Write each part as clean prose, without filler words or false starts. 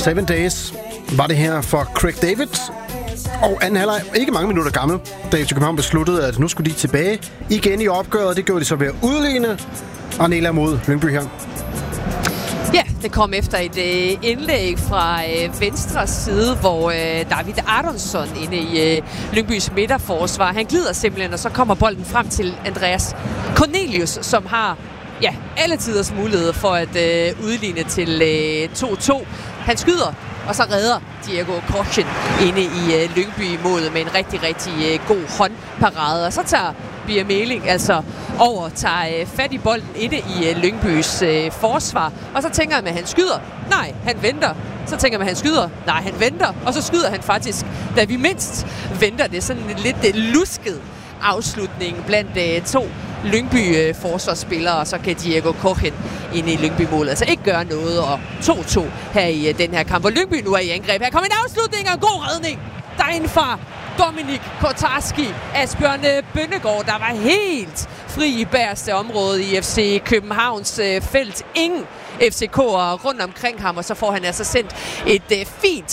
7 Days var det her for Craig David. Og anden halvleg, ikke mange minutter gammel, da FC København besluttede, at nu skulle de tilbage igen i opgøret. Det gjorde de så ved at udligne Arnela mod Lyngby her. Ja, det kom efter et indlæg fra venstre side, hvor David Aronsson inde i Lyngbys midterforsvar. Han glider simpelthen, og så kommer bolden frem til Andreas Cornelius, som har alle tiders mulighed for at udligne til 2-2. Han skyder, og så redder Diego Kochen inde i Lyngby-målet med en rigtig, rigtig god håndparade. Og så tager Bia Meling altså tager fat i bolden inde i Lyngbys forsvar. Og så tænker han, at han skyder. Nej, han venter. Så tænker man, at han skyder. Nej, han venter. Og så skyder han faktisk, da vi mindst venter det. Sådan en lidt lusket afslutning blandt to Lyngby-forsvarsspillere, og så kan Diego Kochen inde i Lyngby-målet altså ikke gøre noget, og 2-2 her i den her kamp, hvor Lyngby nu er i angreb. Her kommer en afslutning og en god redning derinde fra Dominik Kotarski. Asbjørn Bønnegård, der var helt fri i bagerste område i FC Københavns felt. Ingen FCK'ere rundt omkring ham, og så får han altså sendt et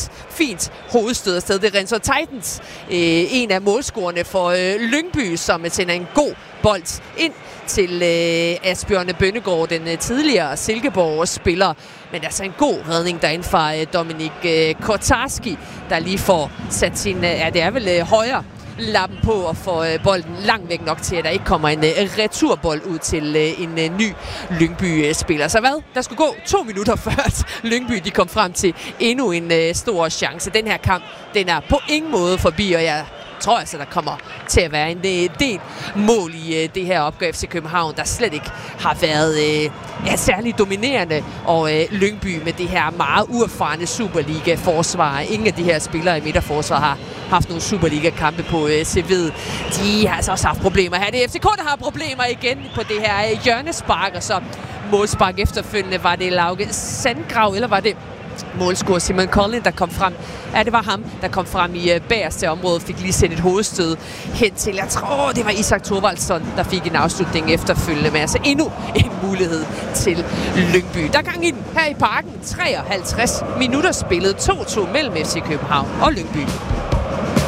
fint hovedstød afsted. Det er Renzo Titans, en af målscorerne for Lyngby, som sender en god bold ind til Asbjørn Bønnegård, den tidligere Silkeborg-spiller. Men altså en god redning derinde fra Dominik Kotarski, der lige får sat sin, det er vel højre lappen på og får bolden langt væk nok til, at der ikke kommer en returbold ud til en ny Lyngby-spiller. Så hvad? Der skulle gå 2 minutter før at Lyngby de kom frem til endnu en stor chance. Den her kamp, den er på ingen måde forbi, og jeg tror altså, der kommer til at være en del mål i det her opgør FC København, der slet ikke har været særlig dominerende, og Lyngby med det her meget uerfarne Superliga-forsvar. Ingen af de her spillere i midterforsvar har haft nogle Superliga-kampe på CV'et. De har altså også haft problemer her. Det er FCK, der har problemer igen på det her hjørnespark, og så målspark efterfølgende. Var det Lauke Sandgrav, eller var det målscorer Simon Collin, der kom frem? Ja, det var ham, der kom frem i bagerste område, fik lige sendt et hovedstød hen til, jeg tror, det var Isak Thorvaldsson, der fik en afslutning efterfølgende, med altså endnu en mulighed til Lyngby. Der gang i den her i Parken. 53 minutter spillet, 2-2 mellem FC København og Lyngby.